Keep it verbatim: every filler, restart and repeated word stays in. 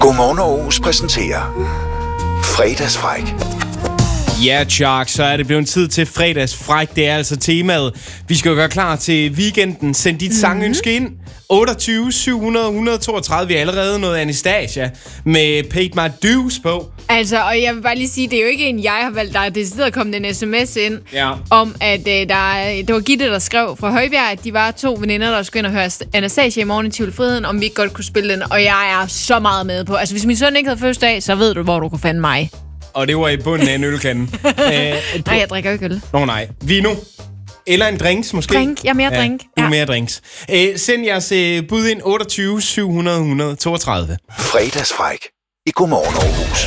Godmorgen Aarhus præsenterer Fredagsfræk. Ja, Chuck, så er det blevet tid til fredagsfræk. Det er altså temaet. Vi skal jo gøre klar til weekenden. Send dit mm-hmm. sangønske ind. otteogtyve syv hundrede et hundrede og toogtredive. Vi er allerede noget Anastasia med Paid My Dues på. Altså, og jeg vil bare lige sige, det er jo ikke en, jeg har valgt. Der er decideret kommet en sms ind, ja. om, at øh, der, det var Gitte, der skrev fra Højbjerg, at de var to veninder, der skulle ind og høre Anastasia i morgen i Tivoli Friheden, om vi ikke godt kunne spille den. Og jeg er så meget med på. Altså, hvis min søn ikke havde fødselsdag, så ved du, hvor du kunne finde mig. Og det var i bunden af en ølkande. Æh, nej, jeg drikker ikke øl. Nå nej. Vino. Eller en drinks, måske. Drink. Jeg er mere ja, drink. Du er ja. mere drinks. Æh, send jeres øh, bud ind otteogtyve syv hundrede et hundrede og toogtredive. Fredagsfræk i Godmorgen Aarhus.